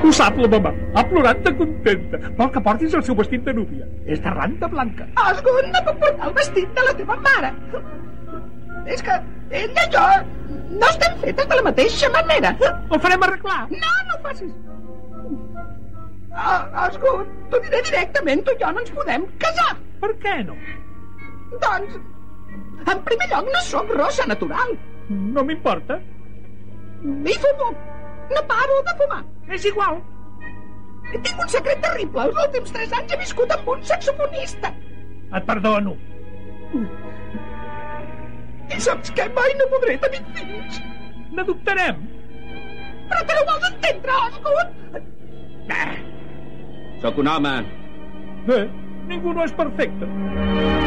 Ho sap la mamà. Ha plorat de contenta. Vol que portis el seu vestit de núvia. És de ranta blanca. Osgood, no puc portar el vestit de la teva mare. És que ella i jo no estem fetes de la mateixa manera. Ho farem arreglar. No, no ho facis. Osgood, t'ho diré directament. Tu i jo no ens podem casar. Per què no? Doncs, en primer lloc, no sóc rossa natural. No m'importa. I fumo. No paro de fumar. És igual. Tinc un secret terrible. Els últims 3 anys he viscut amb un saxofonista. Et perdono. I saps què? Mai no podré tenir fills. N'adoptarem. Però te no vols entendre, Osgood? Sóc un home. Ningú no és perfecte.